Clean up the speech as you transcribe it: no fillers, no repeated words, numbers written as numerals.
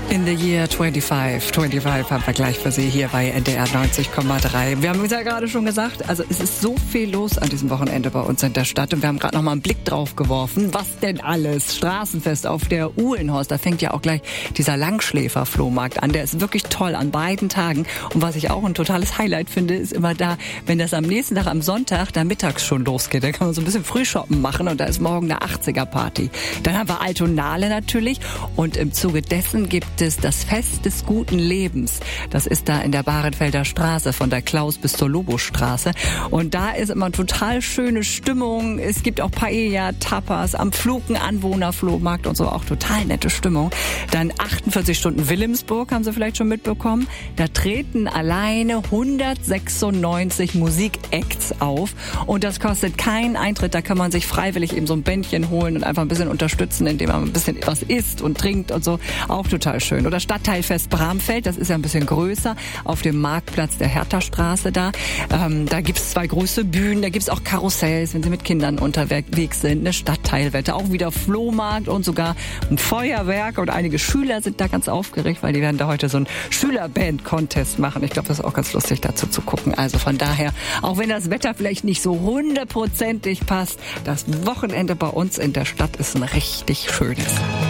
In the year 25. 25 haben wir gleich für Sie hier bei NDR 90,3. Wir haben es ja gerade schon gesagt, also es ist so viel los an diesem Wochenende bei uns in der Stadt. Und wir haben gerade noch mal einen Blick drauf geworfen. Was denn alles? Straßenfest auf der Uhlenhorst. Da fängt ja auch gleich dieser Langschläfer-Flohmarkt an. Der ist wirklich toll an beiden Tagen. Und was ich auch ein totales Highlight finde, ist immer da, wenn das am nächsten Tag, am Sonntag, da mittags schon losgeht. Da kann man so ein bisschen Frühshoppen machen und da ist morgen eine 80er-Party. Dann haben wir Altonale natürlich. Und im Zuge dessen gibt es das Fest des guten Lebens. Das ist da in der Bahrenfelder Straße, von der Klaus bis zur Lobostraße. Und da ist immer total schöne Stimmung. Es gibt auch Paella, Tapas, am Flug ein Anwohnerflohmarkt und so, auch total nette Stimmung. Dann 48 Stunden Wilhelmsburg, haben Sie vielleicht schon mitbekommen. Da treten alleine 196 Musikacts auf. Und das kostet keinen Eintritt. Da kann man sich freiwillig eben so ein Bändchen holen und einfach ein bisschen unterstützen, indem man ein bisschen was isst und trinkt und so. Auch total schön. Oder Stadtteilfest Bramfeld, das ist ja ein bisschen größer, auf dem Marktplatz der Hertha-Straße da. Da gibt's 2 große Bühnen, da gibt's auch Karussells, wenn Sie mit Kindern unterwegs sind, eine Stadtteilwette, auch wieder Flohmarkt und sogar ein Feuerwerk. Und einige Schüler sind da ganz aufgeregt, weil die werden da heute so einen Schülerband-Contest machen. Ich glaube, das ist auch ganz lustig dazu zu gucken. Also von daher, auch wenn das Wetter vielleicht nicht so 100%ig passt, das Wochenende bei uns in der Stadt ist ein richtig schönes.